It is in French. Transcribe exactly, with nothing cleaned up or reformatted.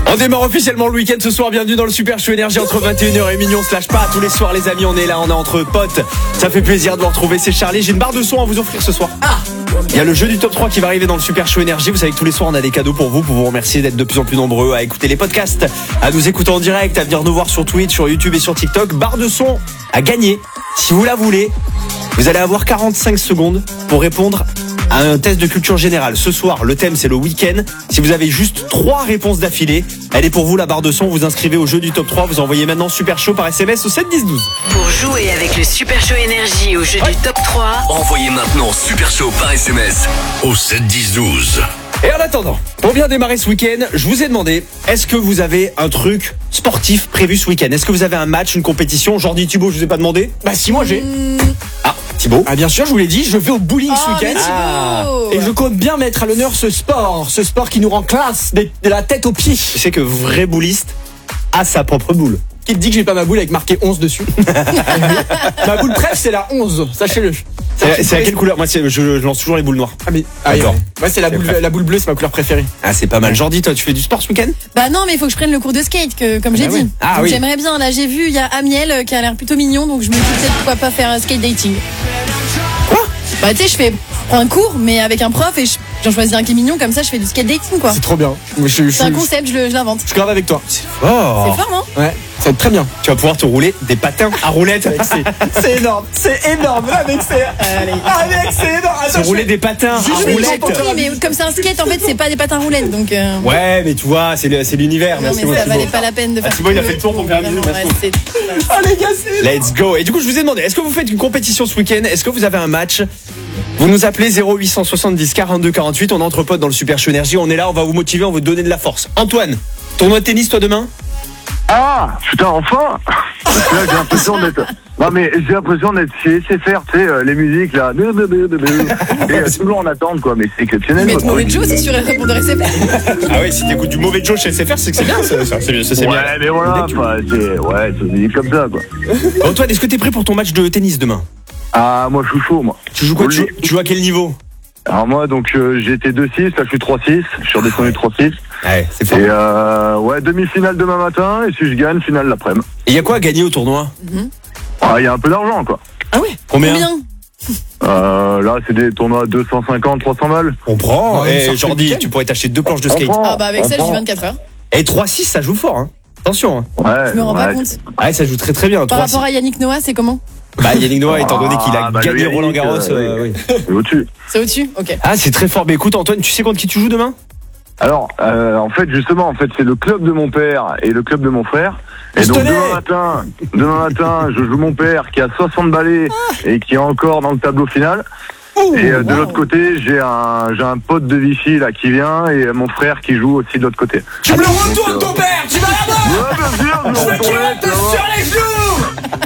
On démarre officiellement le week-end ce soir. Bienvenue dans le Super Show Énergie entre vingt et une heures et minuit. On se lâche pas tous les soirs, les amis. On est là, on est entre potes. Ça fait plaisir de vous retrouver. C'est Charlie. J'ai une barre de son à vous offrir ce soir. Ah, il y a le jeu du top trois qui va arriver dans le Super Show Énergie. Vous savez que tous les soirs on a des cadeaux pour vous, pour vous remercier d'être de plus en plus nombreux à écouter les podcasts, à nous écouter en direct, à venir nous voir sur Twitch, sur YouTube et sur TikTok. Barre de son à gagner. Si vous la voulez, vous allez avoir quarante-cinq secondes pour répondre à un test de culture générale. Ce soir, le thème c'est le week-end. Si vous avez juste trois réponses d'affilée, elle est pour vous, la barre de son. Vous inscrivez au jeu du top trois. Vous envoyez maintenant Super Show par S M S au sept dix douze. Pour jouer avec le Super Show Énergie au jeu ouais. du top trois, envoyez maintenant Super Show par S M S au sept dix douze. Et en attendant, pour bien démarrer ce week-end, je vous ai demandé, est-ce que vous avez un truc sportif prévu ce week-end? Est-ce que vous avez un match, une compétition? Jordi, Thibaut, je vous ai pas demandé? Bah si, moi j'ai. Mmh. Ah, Thibaut? Ah bien sûr, je vous l'ai dit, je vais au bowling oh, ce week-end. Ah. Et je compte bien mettre à l'honneur ce sport, ce sport qui nous rend classe, de la tête aux pieds. Tu sais que vrai bouliste a sa propre boule. Qui te dit que j'ai pas ma boule avec marqué onze dessus? Ma boule préf c'est la onze, sachez-le. C'est, c'est à quelle couleur? Moi c'est, je, je lance toujours les boules noires. Ah mais ah, ouais, ouais, c'est la boule, la boule bleue, c'est ma couleur préférée. Ah c'est pas mal. Jordi, toi tu fais du sport ce week-end? Bah non, mais il faut que je prenne le cours de skate, que, comme j'ai ah dit. Ouais. Ah donc oui. J'aimerais bien. Là j'ai vu, il y a Amiel qui a l'air plutôt mignon, donc je me dis peut-être pourquoi pas faire un skate dating. Quoi? Bah tu sais, je fais je prends un cours, mais avec un prof et je, j'en choisis un qui est mignon, comme ça je fais du skate dating quoi. C'est trop bien. Je, je, c'est un je, concept, je, le, je l'invente. Je grave avec toi. C'est fort. C'est fort, non? Ouais, ça va être très bien. Tu vas pouvoir te rouler des patins à roulettes. c'est, c'est énorme, c'est énorme. Là, mec, c'est. Allez. Ah, mec, c'est énorme. Se rouler des patins à roulettes. Oui, mais comme c'est un skate, en fait, c'est pas des patins roulettes, donc. Euh... Ouais, mais tu vois, c'est, le, c'est l'univers. Non, mais ça valait pas la peine de faire. Ah, Thibaut, il a fait le tour pour faire un bisou. Ah, les gars, c'est. Let's go. Et du coup, je vous ai demandé, est-ce que vous faites une compétition ce week-end? Est-ce que vous avez un match? Vous nous appelez zéro huit cent soixante-dix quarante-deux quarante-huit. On est entre potes dans le Super Show Énergie. On est là, on va vous motiver, on va vous donner de la force. Antoine, tournoi de tennis toi demain? Ah, putain, enfin. Là, j'ai l'impression d'être. Non, mais j'ai l'impression d'être chez S F R, tu sais, euh, les musiques là. Et euh, toujours en attente, quoi. Mais c'est exceptionnel. Mais mauvais Joe, c'est sûr, elle répond de S F R. Ah oui, si t'écoutes du mauvais Joe chez S F R, c'est que c'est bien, ça, ça, c'est, ça, c'est ouais, bien. mais voilà, enfin, c'est, ouais, c'est musique comme ça, quoi. Antoine, est-ce que t'es prêt pour ton match de tennis demain? Ah, moi, je suis chaud, moi. Tu joues quoi? Tu joues, tu joues à quel niveau? Alors moi, donc, euh, j'ai été deux six, là, je suis trois six. Je suis redescendu trois six. Ouais, c'est fort. Et euh, ouais, demi-finale demain matin, et si je gagne, finale l'après-midi. Et il y a quoi à gagner au tournoi? Mm-hmm. Ah, il y a un peu d'argent, quoi. Ah ouais? Combien? Combien? Euh, là, c'est des tournois deux cent cinquante, trois cents balles. On prend. Ouais, Et Jordi, tu pourrais t'acheter deux planches de skate. prend. Ah bah avec On ça, je prend. dis vingt-quatre heures. Et trois six, ça joue fort, hein. Attention, hein. Ouais. Je me rends ouais. pas compte. Ouais, ça joue très très bien. Par trois six. rapport à Yannick Noah, c'est comment? Bah, Yannick Noah, étant donné qu'il a Ah, bah, gagné le Roland Yannick, Garros, euh, euh, oui. C'est au-dessus. C'est au-dessus? Ok. Ah, c'est très fort. Mais écoute, Antoine, tu sais contre qui tu joues demain? Alors, euh, en fait, justement, en fait, c'est le club de mon père et le club de mon frère. Et Je donc, tenais. demain matin, demain matin, je joue mon père qui a soixante balais et qui est encore dans le tableau final. Ouh, Et euh, de wow. l'autre côté, j'ai un, j'ai un pote de Vichy, là, qui vient et euh, mon frère qui joue aussi de l'autre côté. Tu me le Donc, retournes, euh, ton père! Tu vas là-bas! Ouais, bien sûr, je Je me veux qu'il retourne, rentre tu vas voir. sur les genoux!